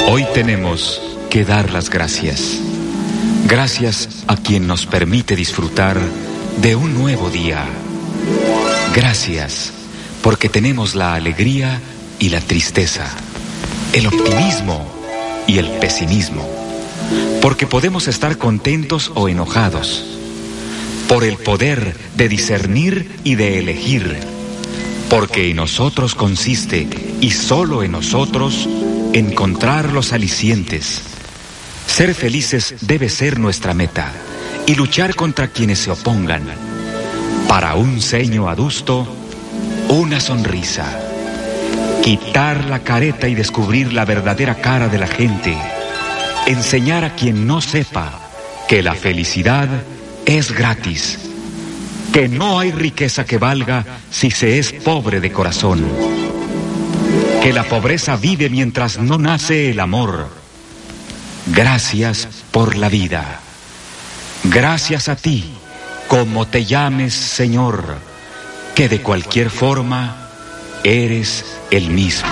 Hoy tenemos que dar las gracias. Gracias a quien nos permite disfrutar de un nuevo día. Gracias porque tenemos la alegría y la tristeza, el optimismo y el pesimismo, porque podemos estar contentos o enojados, por el poder de discernir y de elegir, porque en nosotros consiste, y solo en nosotros, encontrar los alicientes. Ser felices debe ser nuestra meta, y luchar contra quienes se opongan. Para un ceño adusto, una sonrisa. Quitar la careta y descubrir la verdadera cara de la gente. Enseñar a quien no sepa que la felicidad es gratis. Que no hay riqueza que valga si se es pobre de corazón. Que la pobreza vive mientras no nace el amor. Gracias por la vida. Gracias a ti, como te llames, Señor, que de cualquier forma eres el mismo.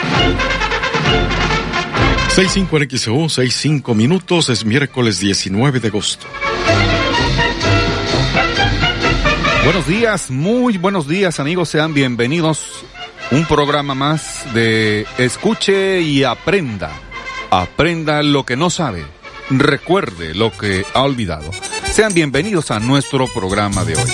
6:05 en XEU, 6:05 minutos, es miércoles 19 de agosto. Buenos días, muy buenos días, amigos, sean bienvenidos. Un programa más de Escuche y Aprenda. Aprenda lo que no sabe, recuerde lo que ha olvidado. Sean bienvenidos a nuestro programa de hoy.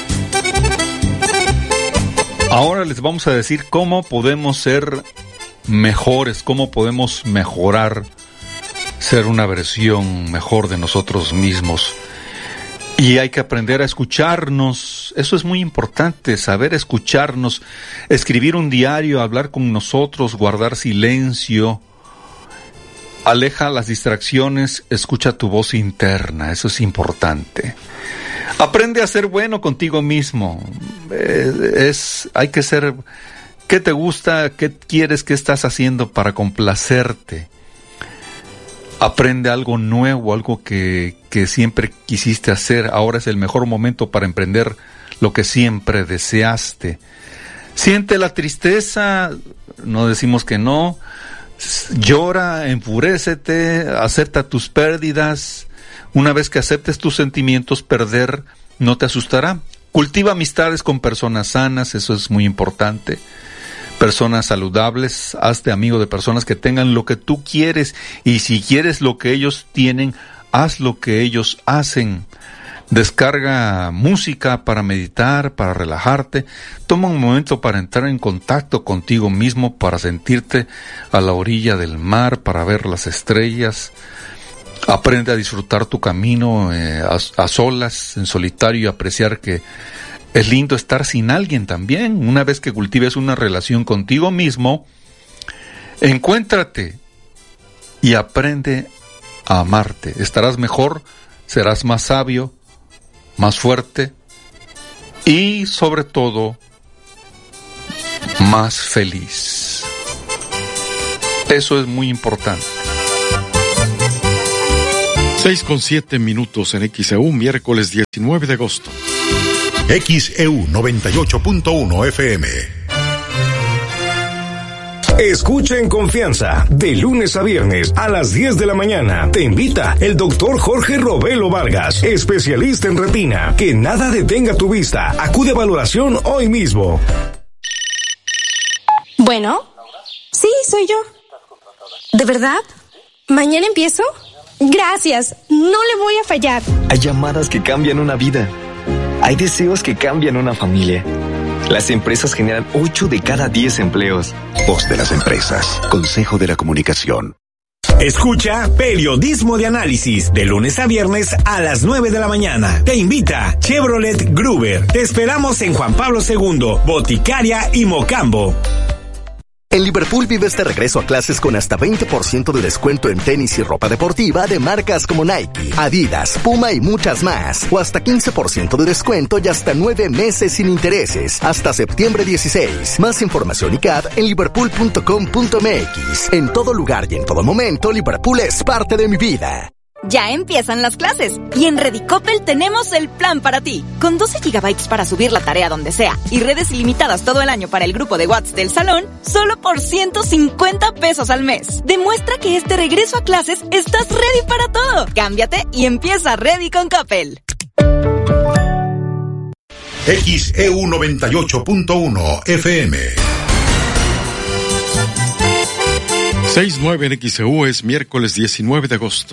Ahora les vamos a decir cómo podemos ser mejores, cómo podemos mejorar, ser una versión mejor de nosotros mismos. Y hay que aprender a escucharnos, eso es muy importante, saber escucharnos, escribir un diario, hablar con nosotros, guardar silencio, aleja las distracciones, escucha tu voz interna, eso es importante. Aprende a ser bueno contigo mismo, hay que ser, ¿qué te gusta? ¿Qué quieres? ¿Qué estás haciendo para complacerte? Aprende algo nuevo, algo que siempre quisiste hacer. Ahora es el mejor momento para emprender lo que siempre deseaste. Siente la tristeza, no decimos que no. Llora, enfurécete, acepta tus pérdidas. Una vez que aceptes tus sentimientos, perder no te asustará. Cultiva amistades con personas sanas, eso es muy importante. Personas saludables, hazte amigo de personas que tengan lo que tú quieres, y si quieres lo que ellos tienen, haz lo que ellos hacen. Descarga música para meditar, para relajarte. Toma un momento para entrar en contacto contigo mismo, para sentirte a la orilla del mar, para ver las estrellas. Aprende a disfrutar tu camino a solas, en solitario, y apreciar que es lindo estar sin alguien también. Una vez que cultives una relación contigo mismo, encuéntrate y aprende a amarte. Estarás mejor, serás más sabio, más fuerte y, sobre todo, más feliz. Eso es muy importante. 6:07 minutos en XEU, miércoles 19 de agosto. XEU 98.1 FM. Escucha en confianza, de lunes a viernes a las 10 de la mañana. Te invita el doctor Jorge Robelo Vargas, especialista en retina. Que nada detenga tu vista. Acude a valoración hoy mismo. Bueno, sí, soy yo. ¿De verdad? ¿Mañana empiezo? Gracias, no le voy a fallar. Hay llamadas que cambian una vida. Hay deseos que cambian una familia. Las empresas generan 8 de cada 10 empleos. Voz de las empresas. Consejo de la Comunicación. Escucha Periodismo de Análisis, de lunes a viernes a las 9 de la mañana. Te invita Chevrolet Gruber. Te esperamos en Juan Pablo II, Boticaria y Mocambo. En Liverpool vives de regreso a clases con hasta 20% de descuento en tenis y ropa deportiva de marcas como Nike, Adidas, Puma y muchas más. O hasta 15% de descuento y hasta 9 meses sin intereses. Hasta septiembre 16. Más información y CAD en liverpool.com.mx. En todo lugar y en todo momento, Liverpool es parte de mi vida. Ya empiezan las clases y en Redicopel tenemos el plan para ti. Con 12 GB para subir la tarea donde sea y redes ilimitadas todo el año para el grupo de WhatsApp del salón, solo por 150 pesos al mes. Demuestra que este regreso a clases estás ready para todo. Cámbiate y empieza Ready con Coppel. XEU 98.1 FM. 6:09 en XEU, es miércoles 19 de agosto.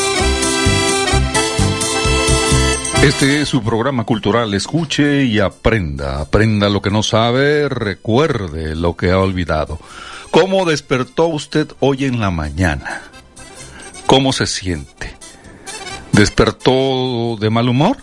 Este es su programa cultural. Escuche y aprenda. Aprenda lo que no sabe, recuerde lo que ha olvidado. ¿Cómo despertó usted hoy en la mañana? ¿Cómo se siente? ¿Despertó de mal humor?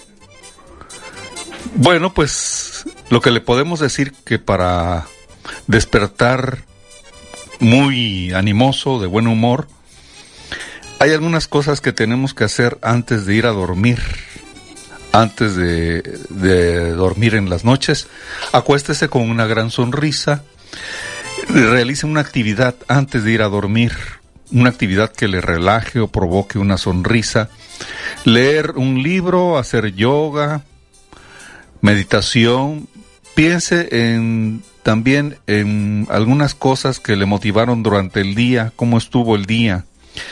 Bueno, pues lo que le podemos decir que para despertar muy animoso, de buen humor, hay algunas cosas que tenemos que hacer antes de ir a dormir. Antes de dormir en las noches, acuéstese con una gran sonrisa, realice una actividad antes de ir a dormir, una actividad que le relaje o provoque una sonrisa, leer un libro, hacer yoga, meditación. Piense también en algunas cosas que le motivaron durante el día, cómo estuvo el día.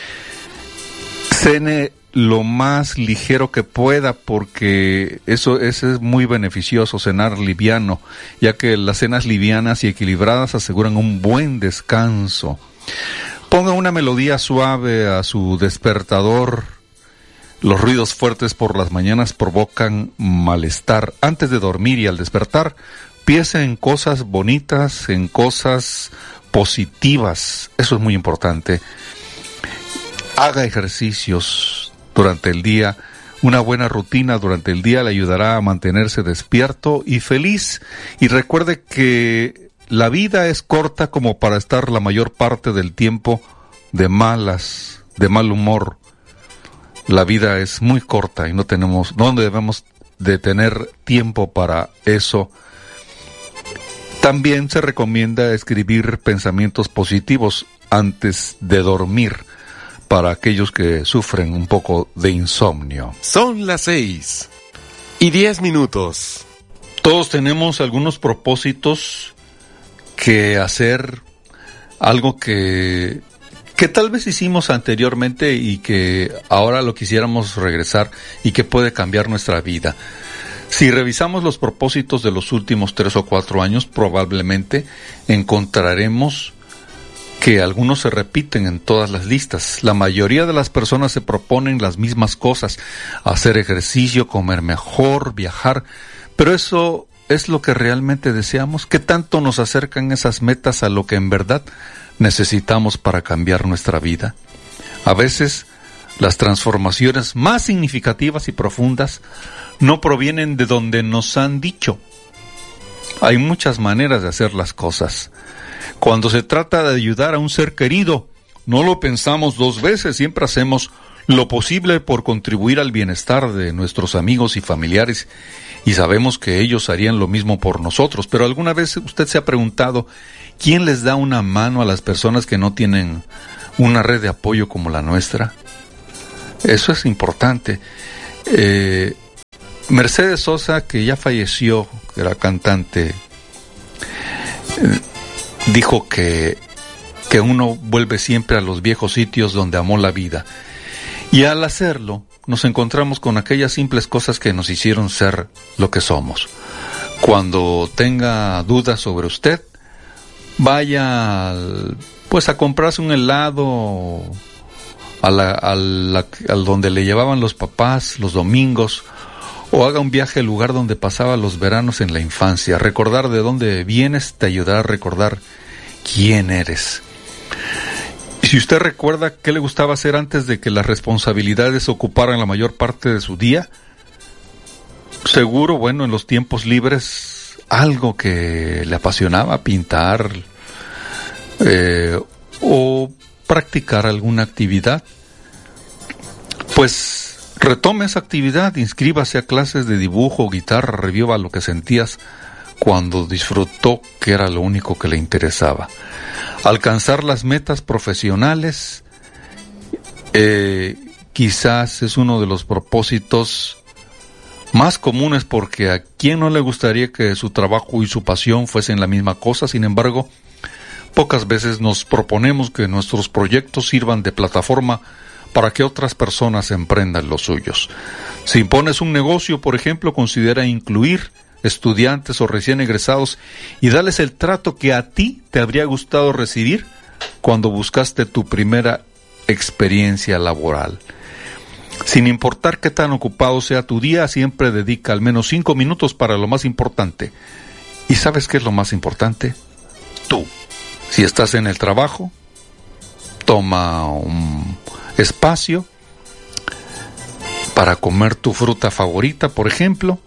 Cene lo más ligero que pueda, porque eso es muy beneficioso, cenar liviano, ya que las cenas livianas y equilibradas aseguran un buen descanso. Ponga una melodía suave a su despertador. Los ruidos fuertes por las mañanas provocan malestar. Antes de dormir y al despertar, piense en cosas bonitas, en cosas positivas. Eso es muy importante. Haga ejercicios durante el día. Una buena rutina durante el día le ayudará a mantenerse despierto y feliz. Y recuerde que la vida es corta como para estar la mayor parte del tiempo de mal humor. La vida es muy corta y no debemos de tener tiempo para eso. También se recomienda escribir pensamientos positivos antes de dormir, para aquellos que sufren un poco de insomnio. Son las 6:10. Todos tenemos algunos propósitos que hacer, algo que tal vez hicimos anteriormente y que ahora lo quisiéramos regresar y que puede cambiar nuestra vida. Si revisamos los propósitos de los últimos 3 o 4 años, probablemente encontraremos que algunos se repiten en todas las listas. La mayoría de las personas se proponen las mismas cosas: hacer ejercicio, comer mejor, viajar. Pero eso es lo que realmente deseamos. ¿Qué tanto nos acercan esas metas a lo que en verdad necesitamos para cambiar nuestra vida? A veces las transformaciones más significativas y profundas no provienen de donde nos han dicho. Hay muchas maneras de hacer las cosas. Cuando se trata de ayudar a un ser querido, no lo pensamos 2 veces, siempre hacemos lo posible por contribuir al bienestar de nuestros amigos y familiares, y sabemos que ellos harían lo mismo por nosotros. Pero ¿alguna vez usted se ha preguntado quién les da una mano a las personas que no tienen una red de apoyo como la nuestra? Eso es importante. Mercedes Sosa, que ya falleció, que era cantante, dijo que uno vuelve siempre a los viejos sitios donde amó la vida. Y al hacerlo, nos encontramos con aquellas simples cosas que nos hicieron ser lo que somos. Cuando tenga dudas sobre usted, vaya a comprarse un helado al donde le llevaban los papás los domingos, o haga un viaje al lugar donde pasaba los veranos en la infancia. Recordar de dónde vienes te ayudará a recordar quién eres. Y si usted recuerda qué le gustaba hacer antes de que las responsabilidades ocuparan la mayor parte de su día, seguro, en los tiempos libres, algo que le apasionaba, pintar, o practicar alguna actividad, pues retome esa actividad, inscríbase a clases de dibujo, guitarra, reviva lo que sentías cuando disfrutó, que era lo único que le interesaba. Alcanzar las metas profesionales, quizás es uno de los propósitos más comunes, porque a quién no le gustaría que su trabajo y su pasión fuesen la misma cosa. Sin embargo, pocas veces nos proponemos que nuestros proyectos sirvan de plataforma para que otras personas emprendan los suyos. Si impones un negocio, por ejemplo, considera incluir estudiantes o recién egresados y darles el trato que a ti te habría gustado recibir cuando buscaste tu primera experiencia laboral. Sin importar qué tan ocupado sea tu día, siempre dedica al menos 5 minutos para lo más importante. ¿Y sabes qué es lo más importante? Tú. Si estás en el trabajo, toma un espacio para comer tu fruta favorita, por ejemplo.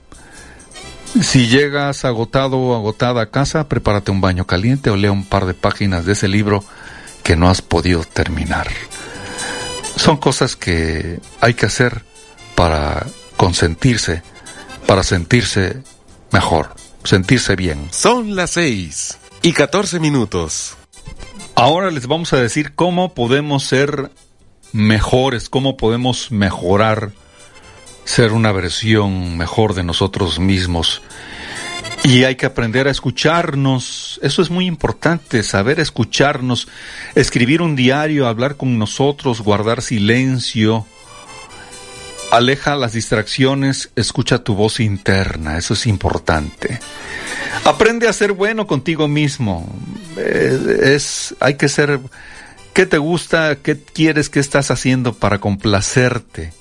Si llegas agotado o agotada a casa, prepárate un baño caliente o lee un par de páginas de ese libro que no has podido terminar. Son cosas que hay que hacer para consentirse, para sentirse mejor, sentirse bien. Son las 6:14. Ahora les vamos a decir cómo podemos ser mejores, cómo podemos mejorar, ser una versión mejor de nosotros mismos. Y hay que aprender a escucharnos. Eso es muy importante, saber escucharnos, escribir un diario, hablar con nosotros, guardar silencio. Aleja las distracciones, escucha tu voz interna, eso es importante. Aprende a ser bueno contigo mismo. Hay que ser, ¿qué te gusta? ¿Qué quieres? ¿Qué estás haciendo para complacerte?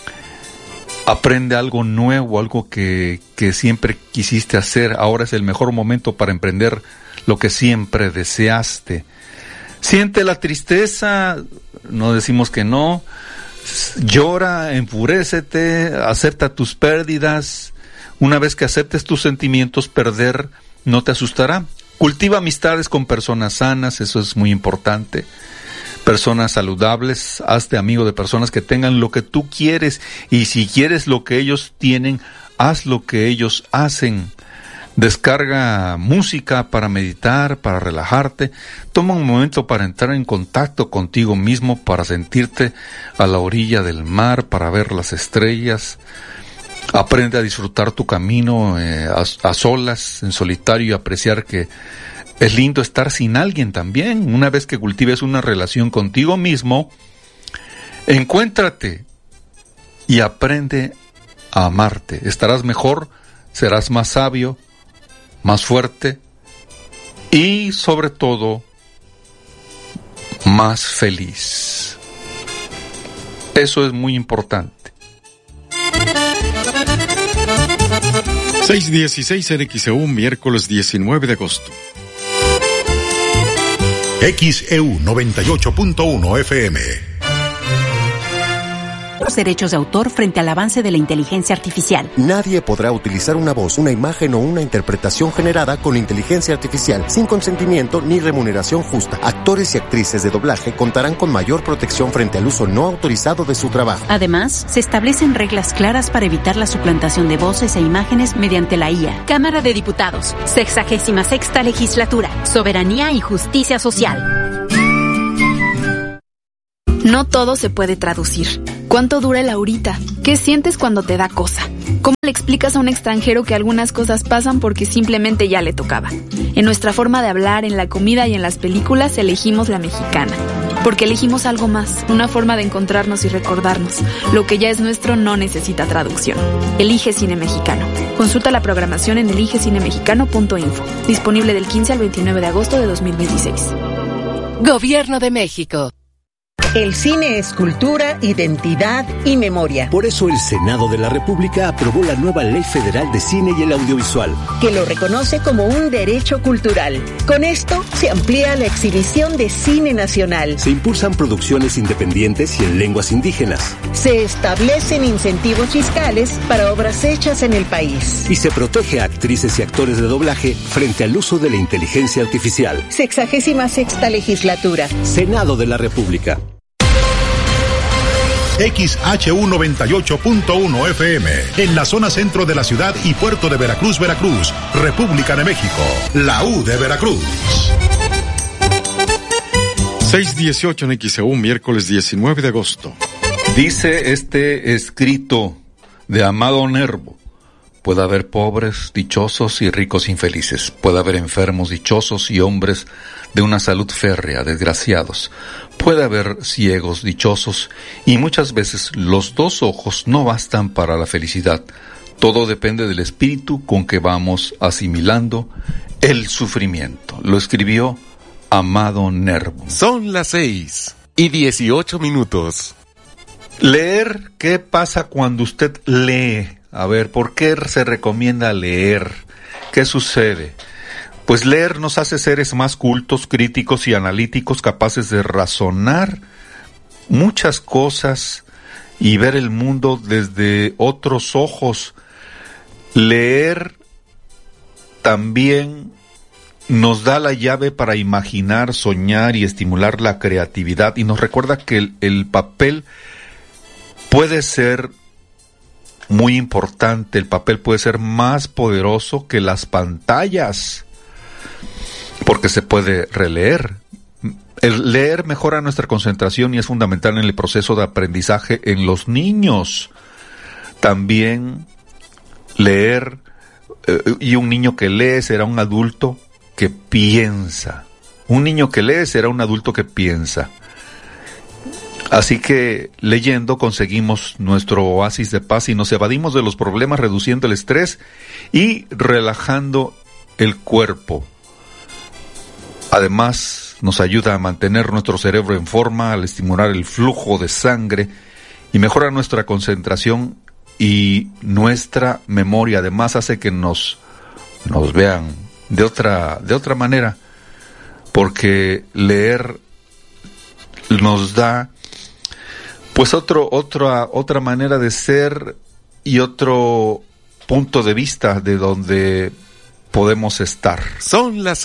Aprende algo nuevo, algo que siempre quisiste hacer. Ahora es el mejor momento para emprender lo que siempre deseaste. Siente la tristeza, no decimos que no. Llora, enfurécete, acepta tus pérdidas. Una vez que aceptes tus sentimientos, perder no te asustará. Cultiva amistades con personas sanas, eso es muy importante. Personas saludables, hazte amigo de personas que tengan lo que tú quieres, y si quieres lo que ellos tienen, haz lo que ellos hacen. Descarga música para meditar, para relajarte. Toma un momento para entrar en contacto contigo mismo, para sentirte a la orilla del mar, para ver las estrellas. Aprende a disfrutar tu camino a solas, en solitario, y apreciar que es lindo estar sin alguien también. Una vez que cultives una relación contigo mismo, encuéntrate y aprende a amarte. Estarás mejor, serás más sabio, más fuerte y, sobre todo, más feliz. Eso es muy importante. 6:16 en XEU, miércoles 19 de agosto. XEU 98.1 FM. Los derechos de autor frente al avance de la inteligencia artificial. Nadie podrá utilizar una voz, una imagen o una interpretación generada con inteligencia artificial sin consentimiento ni remuneración justa. Actores y actrices de doblaje contarán con mayor protección frente al uso no autorizado de su trabajo. Además, se establecen reglas claras para evitar la suplantación de voces e imágenes mediante la IA. Cámara de Diputados, 66ª Legislatura, Soberanía y Justicia Social. No todo se puede traducir. ¿Cuánto dura el ahorita? ¿Qué sientes cuando te da cosa? ¿Cómo le explicas a un extranjero que algunas cosas pasan porque simplemente ya le tocaba? En nuestra forma de hablar, en la comida y en las películas elegimos la mexicana. Porque elegimos algo más, una forma de encontrarnos y recordarnos. Lo que ya es nuestro no necesita traducción. Elige Cine Mexicano. Consulta la programación en eligecinemexicano.info. Disponible del 15 al 29 de agosto de 2026. Gobierno de México. El cine es cultura, identidad y memoria. Por eso el Senado de la República aprobó la nueva Ley Federal de Cine y el Audiovisual, que lo reconoce como un derecho cultural. Con esto se amplía la exhibición de cine nacional. Se impulsan producciones independientes y en lenguas indígenas. Se establecen incentivos fiscales para obras hechas en el país. Y se protege a actrices y actores de doblaje frente al uso de la inteligencia artificial. 66ª Legislatura. Senado de la República. XHU 98.1 FM, en la zona centro de la ciudad y puerto de Veracruz, Veracruz, República de México, la U de Veracruz. 6:18 en XEU, miércoles 19 de agosto. Dice este escrito de Amado Nervo: puede haber pobres dichosos y ricos infelices, puede haber enfermos dichosos y hombres de una salud férrea desgraciados, puede haber ciegos dichosos y muchas veces los dos ojos no bastan para la felicidad. Todo depende del espíritu con que vamos asimilando el sufrimiento. Lo escribió Amado Nervo. Son las 6:18. Leer, ¿qué pasa cuando usted lee? A ver, ¿por qué se recomienda leer? ¿Qué sucede? Pues leer nos hace seres más cultos, críticos y analíticos, capaces de razonar muchas cosas y ver el mundo desde otros ojos. Leer también nos da la llave para imaginar, soñar y estimular la creatividad, y nos recuerda que el papel puede ser muy importante, el papel puede ser más poderoso que las pantallas, porque se puede releer. El leer mejora nuestra concentración y es fundamental en el proceso de aprendizaje en los niños. También leer, y un niño que lee será un adulto que piensa. Un niño que lee será un adulto que piensa. Así que leyendo conseguimos nuestro oasis de paz y nos evadimos de los problemas, reduciendo el estrés y relajando el cuerpo. Además, nos ayuda a mantener nuestro cerebro en forma al estimular el flujo de sangre y mejora nuestra concentración y nuestra memoria. Además, hace que nos vean de otra manera, porque leer nos da pues otra manera de ser y otro punto de vista de donde podemos estar. Son las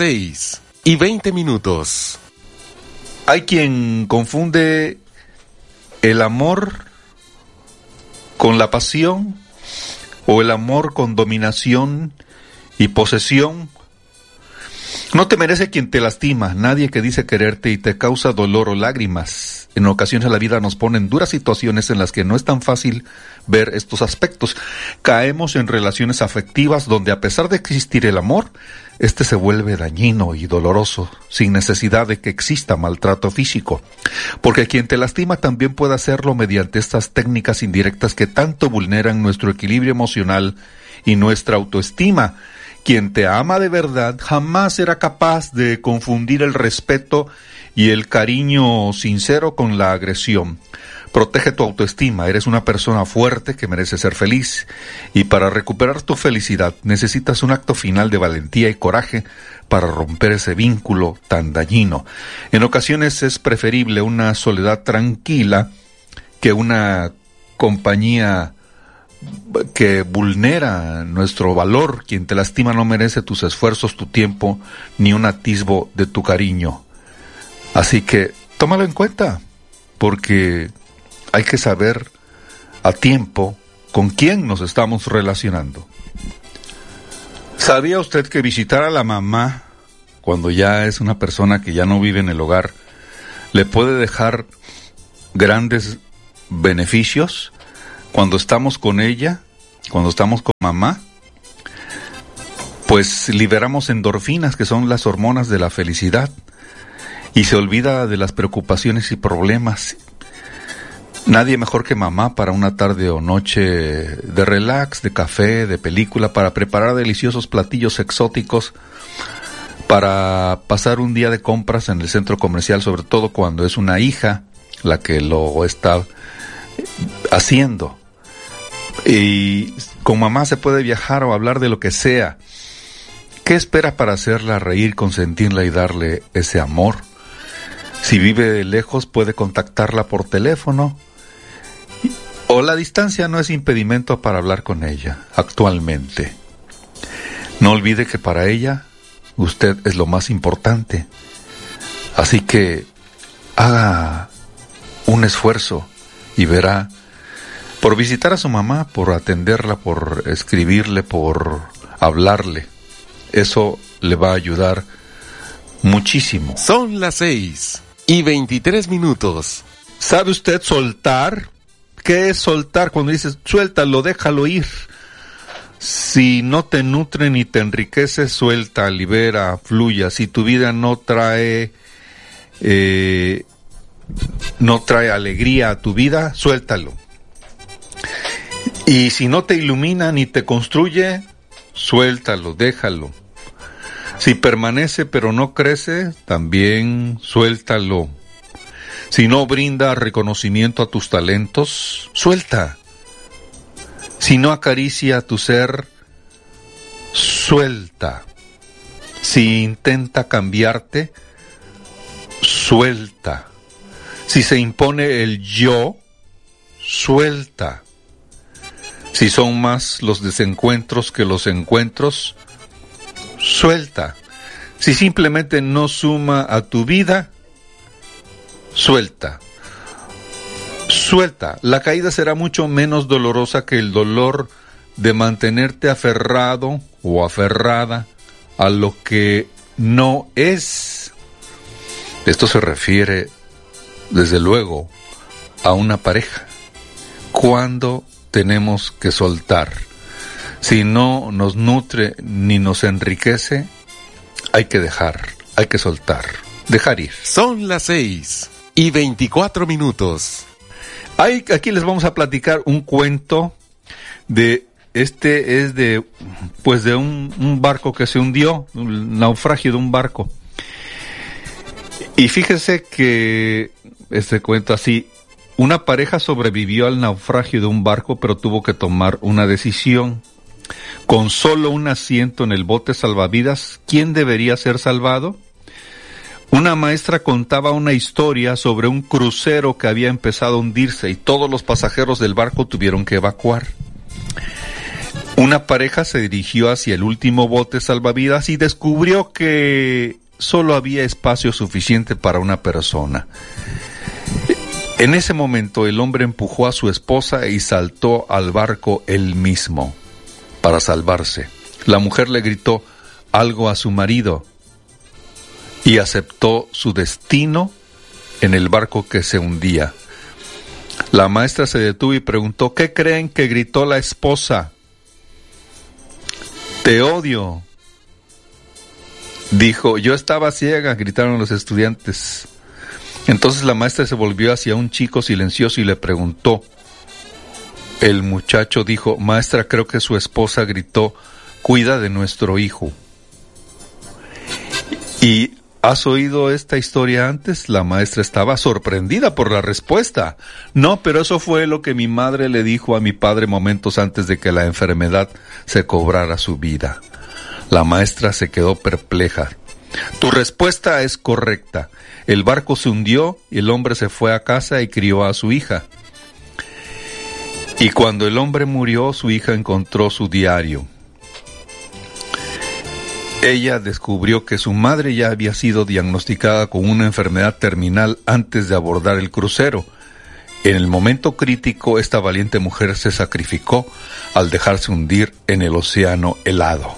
6:20. Hay quien confunde el amor con la pasión, o el amor con dominación y posesión. No te merece quien te lastima, nadie que dice quererte y te causa dolor o lágrimas. En ocasiones la vida nos pone en duras situaciones en las que no es tan fácil ver estos aspectos. Caemos en relaciones afectivas donde, a pesar de existir el amor, este se vuelve dañino y doloroso, sin necesidad de que exista maltrato físico. Porque quien te lastima también puede hacerlo mediante estas técnicas indirectas que tanto vulneran nuestro equilibrio emocional y nuestra autoestima. Quien te ama de verdad jamás será capaz de confundir el respeto y el cariño sincero con la agresión. Protege tu autoestima, eres una persona fuerte que merece ser feliz, y para recuperar tu felicidad necesitas un acto final de valentía y coraje para romper ese vínculo tan dañino. En ocasiones es preferible una soledad tranquila que una compañía que vulnera nuestro valor. Quien te lastima no merece tus esfuerzos, tu tiempo, ni un atisbo de tu cariño. Así que tómalo en cuenta, porque hay que saber a tiempo con quién nos estamos relacionando. ¿Sabía usted que visitar a la mamá, cuando ya es una persona que ya no vive en el hogar, le puede dejar grandes beneficios? Cuando estamos con ella, cuando estamos con mamá, pues liberamos endorfinas, que son las hormonas de la felicidad, y se olvida de las preocupaciones y problemas. Nadie mejor que mamá para una tarde o noche de relax, de café, de película, para preparar deliciosos platillos exóticos, para pasar un día de compras en el centro comercial, sobre todo cuando es una hija la que lo está haciendo. Y con mamá se puede viajar o hablar de lo que sea. ¿Qué espera para hacerla reír, consentirla y darle ese amor? Si vive lejos, puede contactarla por teléfono, o la distancia no es impedimento para hablar con ella actualmente. No olvide que para ella usted es lo más importante. Así que haga un esfuerzo y verá, por visitar a su mamá, por atenderla, por escribirle, por hablarle. Eso le va a ayudar muchísimo. Son las 6:23. ¿Sabe usted soltar? ¿Qué es soltar? Cuando dices, suéltalo, déjalo ir. Si no te nutre ni te enriquece, suelta, libera, fluya. Si tu vida no trae alegría a tu vida, suéltalo. Y si no te ilumina ni te construye, suéltalo, déjalo. Si permanece pero no crece, también suéltalo. Si no brinda reconocimiento a tus talentos, suelta. Si no acaricia a tu ser, suelta. Si intenta cambiarte, suelta. Si se impone el yo, suelta. Si son más los desencuentros que los encuentros, suelta. Si simplemente no suma a tu vida, suelta. Suelta. La caída será mucho menos dolorosa que el dolor de mantenerte aferrado o aferrada a lo que no es. Esto se refiere, desde luego, a una pareja. ¿Cuándo tenemos que soltar? Si no nos nutre ni nos enriquece, hay que dejar, hay que soltar, dejar ir. Son las 6:24. Aquí les vamos a platicar un cuento es de un barco que se hundió, un naufragio de un barco. Y fíjese que este cuento así, una pareja sobrevivió al naufragio de un barco, pero tuvo que tomar una decisión. Con solo un asiento en el bote salvavidas, ¿quién debería ser salvado? Una maestra contaba una historia sobre un crucero que había empezado a hundirse y todos los pasajeros del barco tuvieron que evacuar. Una pareja se dirigió hacia el último bote salvavidas y descubrió que solo había espacio suficiente para una persona. En ese momento el hombre empujó a su esposa y saltó al barco él mismo para salvarse. La mujer le gritó algo a su marido y aceptó su destino en el barco que se hundía. La maestra se detuvo y preguntó, ¿qué creen que gritó la esposa? Te odio. Dijo, yo estaba ciega, gritaron los estudiantes. Entonces la maestra se volvió hacia un chico silencioso y le preguntó. El muchacho dijo, maestra, creo que su esposa gritó, cuida de nuestro hijo. ¿Y has oído esta historia antes? La maestra estaba sorprendida por la respuesta. No, pero eso fue lo que mi madre le dijo a mi padre momentos antes de que la enfermedad se cobrara su vida. La maestra se quedó perpleja. Tu respuesta es correcta. El barco se hundió y el hombre se fue a casa y crió a su hija. Y cuando el hombre murió, su hija encontró su diario. Ella descubrió que su madre ya había sido diagnosticada con una enfermedad terminal antes de abordar el crucero. En el momento crítico, esta valiente mujer se sacrificó al dejarse hundir en el océano helado.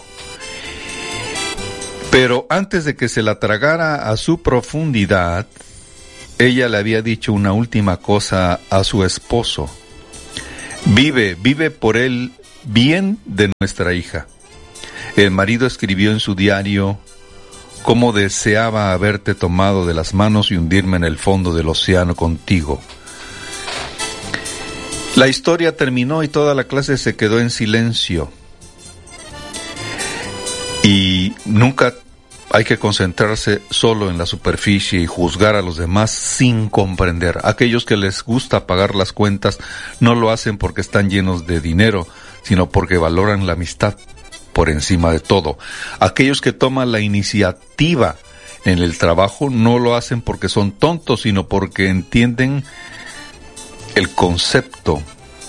Pero antes de que se la tragara a su profundidad, ella le había dicho una última cosa a su esposo. Vive por el bien de nuestra hija. El marido escribió en su diario cómo deseaba haberte tomado de las manos y hundirme en el fondo del océano contigo. La historia terminó y toda la clase se quedó en silencio. Y nunca hay que concentrarse solo en la superficie y juzgar a los demás sin comprender. Aquellos que les gusta pagar las cuentas no lo hacen porque están llenos de dinero, sino porque valoran la amistad por encima de todo. Aquellos que toman la iniciativa en el trabajo no lo hacen porque son tontos, sino porque entienden el concepto.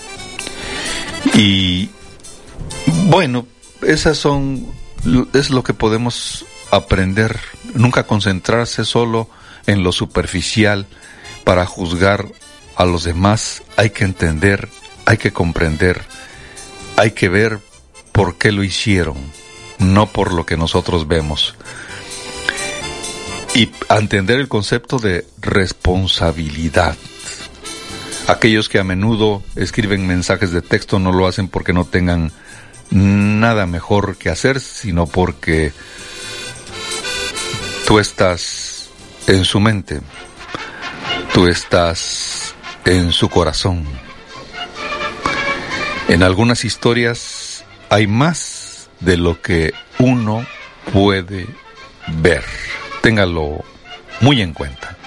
Y bueno, es lo que podemos aprender. Nunca concentrarse solo en lo superficial para juzgar a los demás. Hay que entender, hay que comprender, hay que ver por qué lo hicieron, no por lo que nosotros vemos. Y entender el concepto de responsabilidad. Aquellos que a menudo escriben mensajes de texto no lo hacen porque no tengan nada mejor que hacer, sino porque tú estás en su mente, tú estás en su corazón. En algunas historias hay más de lo que uno puede ver. Téngalo muy en cuenta.